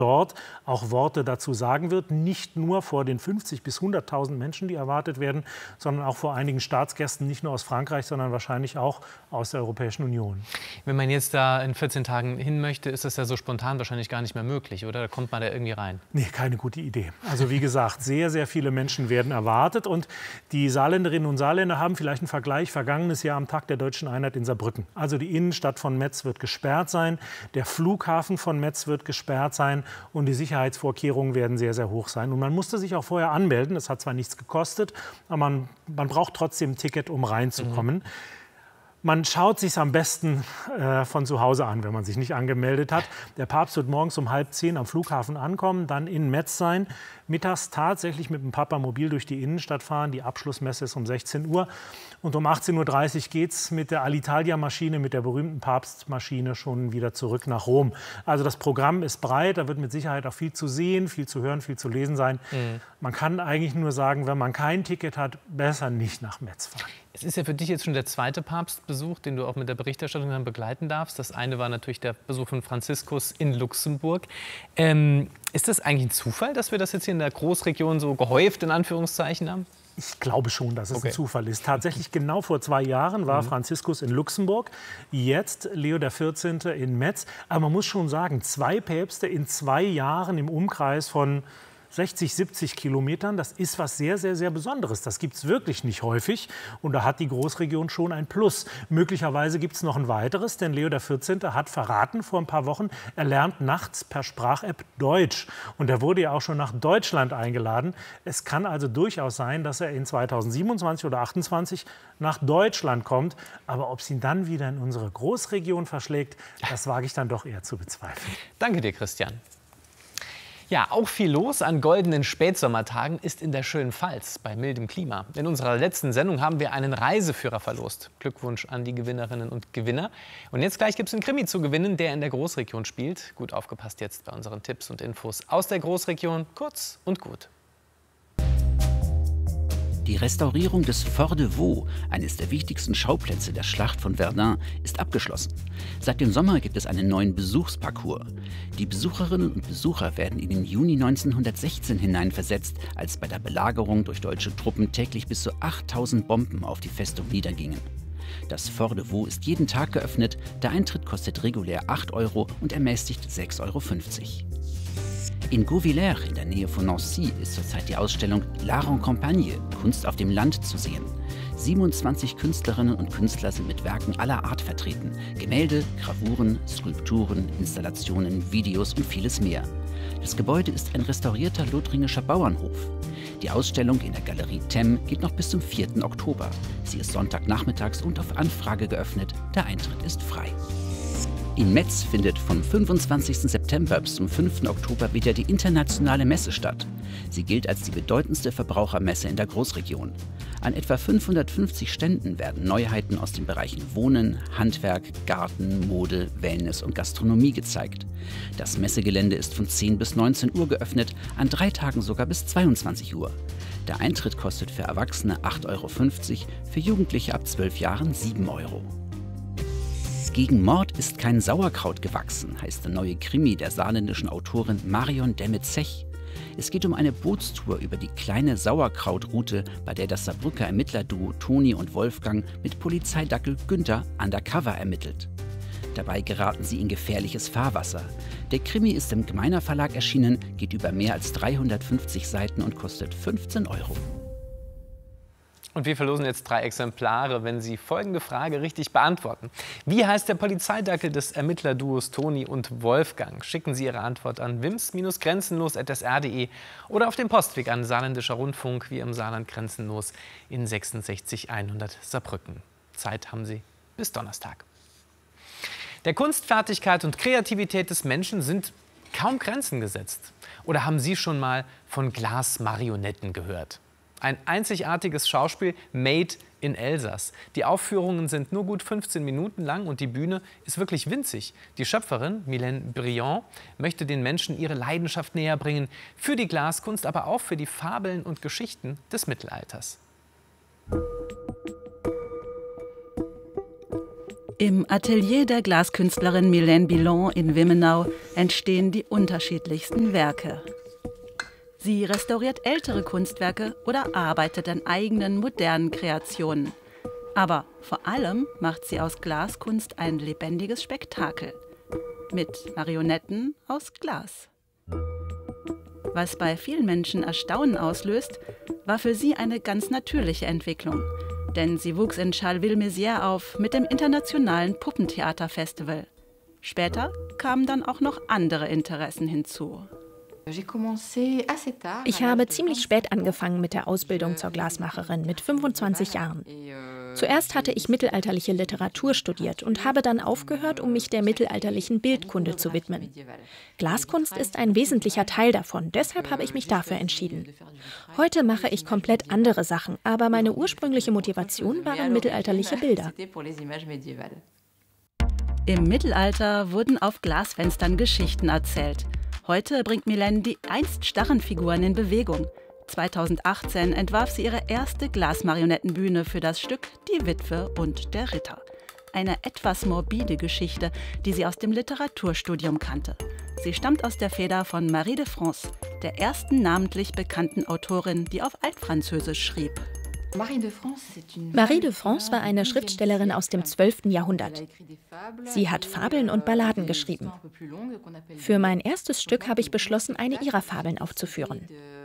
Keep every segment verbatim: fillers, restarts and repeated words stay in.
dort auch Worte dazu sagen wird, nicht nur vor den fünfzig bis hunderttausend Menschen, die erwartet werden, sondern auch vor einigen Staatsgästen, nicht nur aus Frankreich, sondern wahrscheinlich auch aus der Europäischen Union. Wenn man jetzt da in vierzehn Tagen hin möchte, ist das ja so spontan wahrscheinlich gar nicht mehr möglich, oder? Da kommt man da irgendwie rein. Nee, keine gute Idee. Also wie gesagt, sehr, sehr viele Menschen werden erwartet und die Saarländerinnen und Saarländer haben vielleicht einen Vergleich vergangenes Jahr am Tag der Deutschen Einheit in Saarbrücken. Also die Innenstadt von Metz wird gesperrt sein, der Flughafen von Metz wird gesperrt sein und die Sicherheitsvorkehrungen werden sehr, sehr hoch sein. Und man musste sich auch vorher anmelden. Das hat zwar nichts gekostet, aber man, man braucht trotzdem ein Ticket, um reinzukommen. Mhm. Man schaut sich am besten äh, von zu Hause an, wenn man sich nicht angemeldet hat. Der Papst wird morgens um halb zehn am Flughafen ankommen, dann in Metz sein, mittags tatsächlich mit dem Papamobil durch die Innenstadt fahren. Die Abschlussmesse ist um sechzehn Uhr. Und um achtzehn Uhr dreißig geht es mit der Alitalia-Maschine, mit der berühmten Papstmaschine, schon wieder zurück nach Rom. Also das Programm ist breit, da wird mit Sicherheit auch viel zu sehen, viel zu hören, viel zu lesen sein. Mhm. Man kann eigentlich nur sagen, wenn man kein Ticket hat, besser nicht nach Metz fahren. Es ist ja für dich jetzt schon der zweite Papstbesuch, den du auch mit der Berichterstattung dann begleiten darfst. Das eine war natürlich der Besuch von Franziskus in Luxemburg. Ähm, ist das eigentlich ein Zufall, dass wir das jetzt hier in der Großregion so gehäuft in Anführungszeichen haben? Ich glaube schon, dass es okay. ein Zufall ist. Tatsächlich genau vor zwei Jahren war mhm. Franziskus in Luxemburg, jetzt Leo der vierzehnte in Metz. Aber man muss schon sagen, zwei Päpste in zwei Jahren im Umkreis von sechzig, siebzig Kilometern, das ist was sehr, sehr, sehr Besonderes. Das gibt es wirklich nicht häufig und da hat die Großregion schon ein Plus. Möglicherweise gibt es noch ein weiteres, denn Leo der vierzehnte hat verraten vor ein paar Wochen, er lernt nachts per Sprach-App Deutsch und er wurde ja auch schon nach Deutschland eingeladen. Es kann also durchaus sein, dass er in zweitausendsiebenundzwanzig oder achtundzwanzig nach Deutschland kommt, aber ob es ihn dann wieder in unsere Großregion verschlägt, das wage ich dann doch eher zu bezweifeln. Danke dir, Christian. Ja, auch viel los an goldenen Spätsommertagen ist in der schönen Pfalz bei mildem Klima. In unserer letzten Sendung haben wir einen Reiseführer verlost. Glückwunsch an die Gewinnerinnen und Gewinner. Und jetzt gleich gibt es einen Krimi zu gewinnen, der in der Großregion spielt. Gut aufgepasst jetzt bei unseren Tipps und Infos aus der Großregion. Kurz und gut. Die Restaurierung des Fort de Vaux, eines der wichtigsten Schauplätze der Schlacht von Verdun, ist abgeschlossen. Seit dem Sommer gibt es einen neuen Besuchsparcours. Die Besucherinnen und Besucher werden in den Juni neunzehnhundertsechzehn hineinversetzt, als bei der Belagerung durch deutsche Truppen täglich bis zu achttausend Bomben auf die Festung niedergingen. Das Fort de Vaux ist jeden Tag geöffnet, der Eintritt kostet regulär acht Euro und ermäßigt sechs Euro fünfzig. In Gauvillers, in der Nähe von Nancy, ist zurzeit die Ausstellung L'Art en Campagne, Kunst auf dem Land, zu sehen. siebenundzwanzig Künstlerinnen und Künstler sind mit Werken aller Art vertreten. Gemälde, Gravuren, Skulpturen, Installationen, Videos und vieles mehr. Das Gebäude ist ein restaurierter lothringischer Bauernhof. Die Ausstellung in der Galerie Thème geht noch bis zum vierten Oktober. Sie ist Sonntagnachmittags und auf Anfrage geöffnet. Der Eintritt ist frei. In Metz findet vom fünfundzwanzigsten September bis zum fünften Oktober wieder die internationale Messe statt. Sie gilt als die bedeutendste Verbrauchermesse in der Großregion. An etwa fünfhundertfünfzig Ständen werden Neuheiten aus den Bereichen Wohnen, Handwerk, Garten, Mode, Wellness und Gastronomie gezeigt. Das Messegelände ist von zehn bis neunzehn Uhr geöffnet, an drei Tagen sogar bis zweiundzwanzig Uhr. Der Eintritt kostet für Erwachsene acht Euro fünfzig, für Jugendliche ab zwölf Jahren sieben Euro. Gegen Mord ist kein Sauerkraut gewachsen, heißt der neue Krimi der saarländischen Autorin Marion Demme-Zech. Es geht um eine Bootstour über die kleine Sauerkrautroute, bei der das Saarbrücker Ermittlerduo Toni und Wolfgang mit Polizeidackel Günther undercover ermittelt. Dabei geraten sie in gefährliches Fahrwasser. Der Krimi ist im Gmeiner Verlag erschienen, geht über mehr als dreihundertfünfzig Seiten und kostet fünfzehn Euro. Und wir verlosen jetzt drei Exemplare, wenn Sie folgende Frage richtig beantworten. Wie heißt der Polizeidackel des Ermittlerduos Toni und Wolfgang? Schicken Sie Ihre Antwort an wims grenzenlos at s r punkt de oder auf dem Postweg an Saarländischer Rundfunk, wie im Saarland Grenzenlos in sechsundsechzig hundert Saarbrücken. Zeit haben Sie bis Donnerstag. Der Kunstfertigkeit und Kreativität des Menschen sind kaum Grenzen gesetzt. Oder haben Sie schon mal von Glasmarionetten gehört? Ein einzigartiges Schauspiel made in Elsass. Die Aufführungen sind nur gut fünfzehn Minuten lang und die Bühne ist wirklich winzig. Die Schöpferin, Mylène Briand, möchte den Menschen ihre Leidenschaft näher bringen. Für die Glaskunst, aber auch für die Fabeln und Geschichten des Mittelalters. Im Atelier der Glaskünstlerin Mylène Bilon in Wimmenau entstehen die unterschiedlichsten Werke. Sie restauriert ältere Kunstwerke oder arbeitet an eigenen modernen Kreationen. Aber vor allem macht sie aus Glaskunst ein lebendiges Spektakel. Mit Marionetten aus Glas. Was bei vielen Menschen Erstaunen auslöst, war für sie eine ganz natürliche Entwicklung. Denn sie wuchs in Charleville-Mézières auf mit dem Internationalen Puppentheaterfestival. Später kamen dann auch noch andere Interessen hinzu. Ich habe ziemlich spät angefangen mit der Ausbildung zur Glasmacherin, mit fünfundzwanzig Jahren. Zuerst hatte ich mittelalterliche Literatur studiert und habe dann aufgehört, um mich der mittelalterlichen Bildkunde zu widmen. Glaskunst ist ein wesentlicher Teil davon, deshalb habe ich mich dafür entschieden. Heute mache ich komplett andere Sachen, aber meine ursprüngliche Motivation waren mittelalterliche Bilder. Im Mittelalter wurden auf Glasfenstern Geschichten erzählt. Heute bringt Mylène die einst starren Figuren in Bewegung. zweitausendachtzehn entwarf sie ihre erste Glasmarionettenbühne für das Stück Die Witwe und der Ritter. Eine etwas morbide Geschichte, die sie aus dem Literaturstudium kannte. Sie stammt aus der Feder von Marie de France, der ersten namentlich bekannten Autorin, die auf Altfranzösisch schrieb. Marie de France war eine Schriftstellerin aus dem zwölften Jahrhundert. Sie hat Fabeln und Balladen geschrieben. Für mein erstes Stück habe ich beschlossen, eine ihrer Fabeln aufzuführen.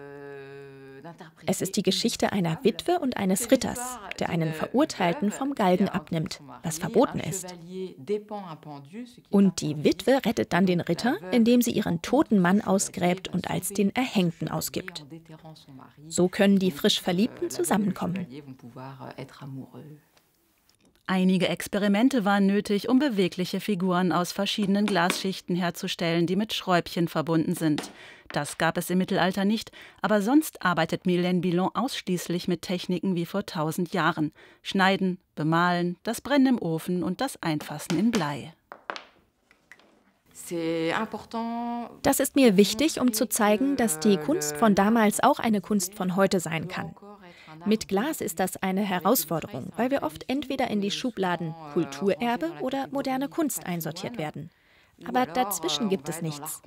Es ist die Geschichte einer Witwe und eines Ritters, der einen Verurteilten vom Galgen abnimmt, was verboten ist. Und die Witwe rettet dann den Ritter, indem sie ihren toten Mann ausgräbt und als den Erhängten ausgibt. So können die frisch Verliebten zusammenkommen. Einige Experimente waren nötig, um bewegliche Figuren aus verschiedenen Glasschichten herzustellen, die mit Schräubchen verbunden sind. Das gab es im Mittelalter nicht, aber sonst arbeitet Mylène Bilon ausschließlich mit Techniken wie vor tausend Jahren. Schneiden, bemalen, das Brennen im Ofen und das Einfassen in Blei. Das ist mir wichtig, um zu zeigen, dass die Kunst von damals auch eine Kunst von heute sein kann. Mit Glas ist das eine Herausforderung, weil wir oft entweder in die Schubladen Kulturerbe oder moderne Kunst einsortiert werden. Aber dazwischen gibt es nichts.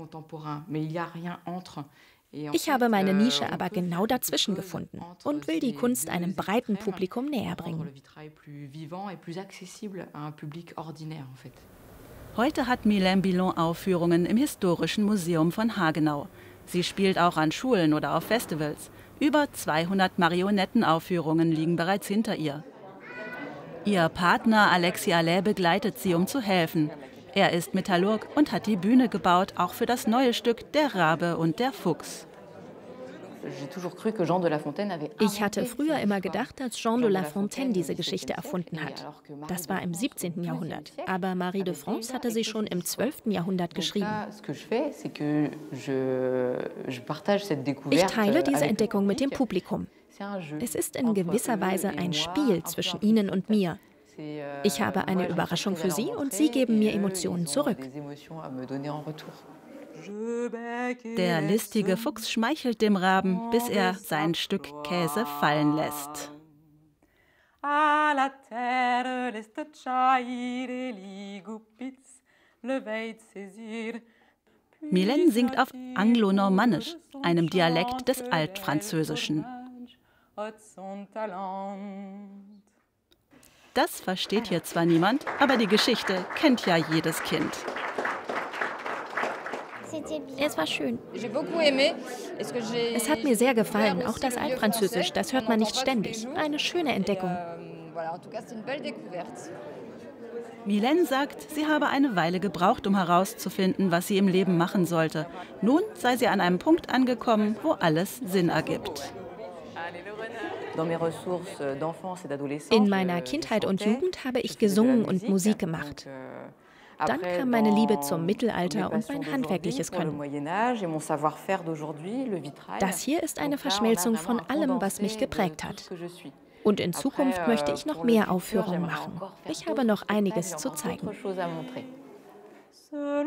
Ich habe meine Nische aber genau dazwischen gefunden und will die Kunst einem breiten Publikum näher bringen. Heute hat Mylène Bilon Aufführungen im Historischen Museum von Hagenau. Sie spielt auch an Schulen oder auf Festivals. Über zweihundert Marionettenaufführungen liegen bereits hinter ihr. Ihr Partner Alexis Allais begleitet sie, um zu helfen. Er ist Metallurg und hat die Bühne gebaut, auch für das neue Stück Der Rabe und der Fuchs. Ich hatte früher immer gedacht, dass Jean de La Fontaine diese Geschichte erfunden hat. Das war im siebzehnten Jahrhundert. Aber Marie de France hatte sie schon im zwölften Jahrhundert geschrieben. Ich teile diese Entdeckung mit dem Publikum. Es ist in gewisser Weise ein Spiel zwischen ihnen und mir. Ich habe eine Überraschung für sie und sie geben mir Emotionen zurück. Der listige Fuchs schmeichelt dem Raben, bis er sein Stück Käse fallen lässt. Mylène singt auf Anglo-Normannisch, einem Dialekt des Altfranzösischen. Das versteht hier zwar niemand, aber die Geschichte kennt ja jedes Kind. Es war schön. Es hat mir sehr gefallen, auch das Altfranzösisch, das hört man nicht ständig. Eine schöne Entdeckung. Mylène sagt, sie habe eine Weile gebraucht, um herauszufinden, was sie im Leben machen sollte. Nun sei sie an einem Punkt angekommen, wo alles Sinn ergibt. In meiner Kindheit und Jugend habe ich gesungen und Musik gemacht. Dann kam meine Liebe zum Mittelalter und mein handwerkliches Können. Das hier ist eine Verschmelzung von allem, was mich geprägt hat. Und in Zukunft möchte ich noch mehr Aufführungen machen. Ich habe noch einiges zu zeigen.